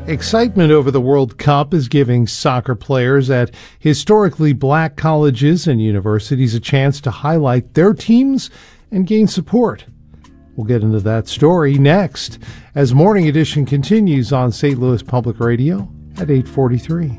Excitement over the World Cup is giving soccer players at historically black colleges and universities a chance to highlight their teams and gain support. We'll get into that story next as Morning Edition continues on St. Louis Public Radio at 8:43.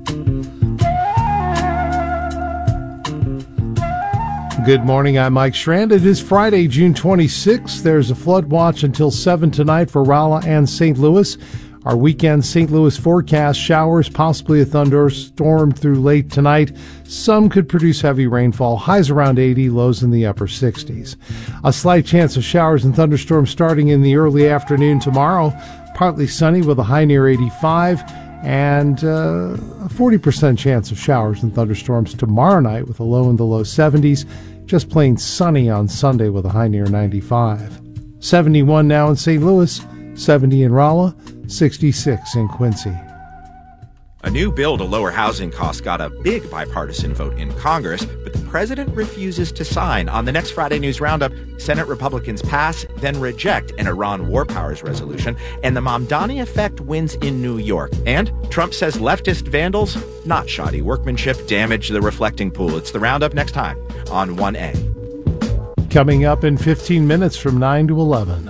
Good morning, I'm Mike Strand. It is Friday, June 26th. There's a flood watch until 7 tonight for Rolla and St. Louis. Our weekend St. Louis forecast: showers, possibly a thunderstorm through late tonight. Some could produce heavy rainfall. Highs around 80, lows in the upper 60s. A slight chance of showers and thunderstorms starting in the early afternoon tomorrow. Partly sunny with a high near 85. And a 40% chance of showers and thunderstorms tomorrow night with a low in the low 70s. Just plain sunny on Sunday with a high near 95. 71 now in St. Louis, 70 in Rolla, 66 in Quincy. A new bill to lower housing costs got a big bipartisan vote in Congress, but the president refuses to sign. On the next Friday News Roundup, Senate Republicans pass, then reject an Iran war powers resolution, and the Mamdani effect wins in New York. And Trump says leftist vandals, not shoddy workmanship, damage the reflecting pool. It's the Roundup next time on 1A. Coming up in 15 minutes from 9 to 11.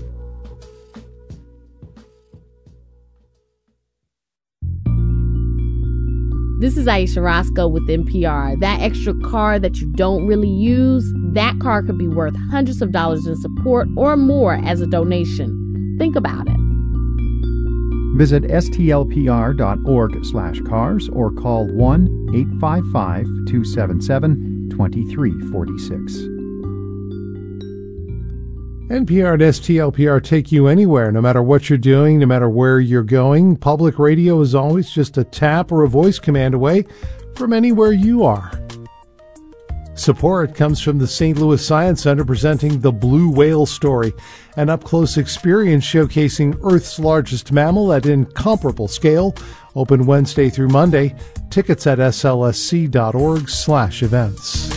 This is Aisha Roscoe with NPR. That extra car that you don't really use, that car could be worth hundreds of dollars in support or more as a donation. Think about it. Visit stlpr.org/cars or call 1-855-277-2346. NPR and STLPR take you anywhere, no matter what you're doing, no matter where you're going. Public radio is always just a tap or a voice command away from anywhere you are. Support comes from the St. Louis Science Center presenting The Blue Whale Story, an up-close experience showcasing Earth's largest mammal at incomparable scale. Open Wednesday through Monday. Tickets at slsc.org/events.